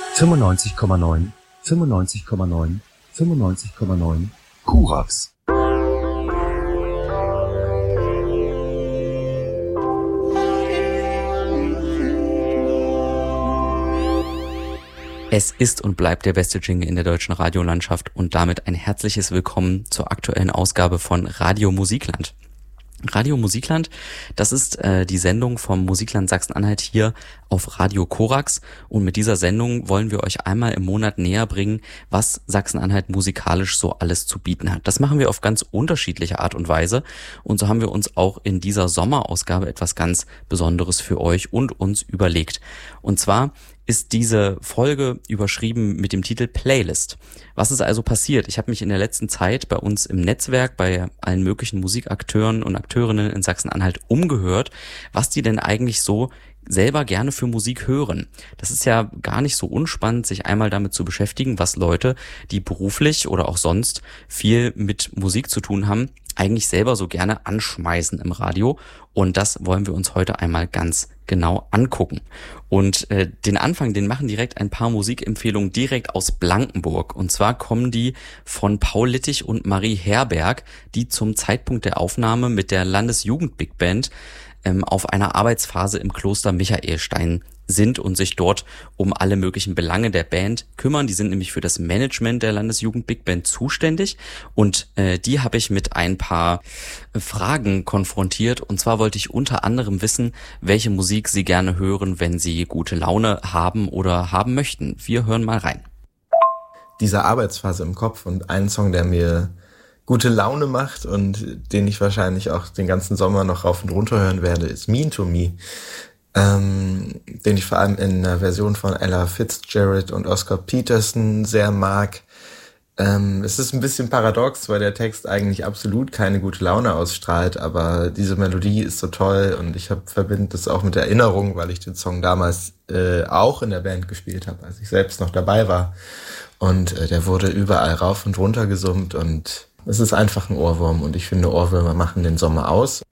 95,9, 95,9, 95,9 Korax. Es ist und bleibt der beste Jingle in der deutschen Radiolandschaft und damit ein herzliches Willkommen zur aktuellen Ausgabe von Radio Musikland. Radio Musikland, das ist die Sendung vom Musikland Sachsen-Anhalt hier auf Radio Korax, und mit dieser Sendung wollen wir euch einmal im Monat näher bringen, was Sachsen-Anhalt musikalisch so alles zu bieten hat. Das machen wir auf ganz unterschiedliche Art und Weise, und so haben wir uns auch in dieser Sommerausgabe etwas ganz Besonderes für euch und uns überlegt. Und zwar ist diese Folge überschrieben mit dem Titel Playlist. Was ist also passiert? Ich habe mich in der letzten Zeit bei uns im Netzwerk, bei allen möglichen Musikakteuren und Akteurinnen in Sachsen-Anhalt umgehört, was die denn eigentlich so selber gerne für Musik hören. Das ist ja gar nicht so unspannend, sich einmal damit zu beschäftigen, was Leute, die beruflich oder auch sonst viel mit Musik zu tun haben, eigentlich selber so gerne anschmeißen im Radio. Und das wollen wir uns heute einmal ganz genau angucken. Und den Anfang, den machen direkt ein paar Musikempfehlungen direkt aus Blankenburg. Und zwar kommen die von Paul Littich und Marie Herberg, die zum Zeitpunkt der Aufnahme mit der Landesjugend-Big Band auf einer Arbeitsphase im Kloster Michaelstein sind und sich dort um alle möglichen Belange der Band kümmern. Die sind nämlich für das Management der Landesjugend Big Band zuständig, und die habe ich mit ein paar Fragen konfrontiert. Und zwar wollte ich unter anderem wissen, welche Musik sie gerne hören, wenn sie gute Laune haben oder haben möchten. Wir hören mal rein. Diese Arbeitsphase im Kopf und einen Song, der mir gute Laune macht und den ich wahrscheinlich auch den ganzen Sommer noch rauf und runter hören werde, ist Mean to Me, den ich vor allem in einer Version von Ella Fitzgerald und Oscar Peterson sehr mag. Es ist ein bisschen paradox, weil der Text eigentlich absolut keine gute Laune ausstrahlt, aber diese Melodie ist so toll, und ich verbinde das auch mit Erinnerung, weil ich den Song damals auch in der Band gespielt habe, als ich selbst noch dabei war. Und der wurde überall rauf und runter gesummt, und es ist einfach ein Ohrwurm, und ich finde, Ohrwürmer machen den Sommer aus.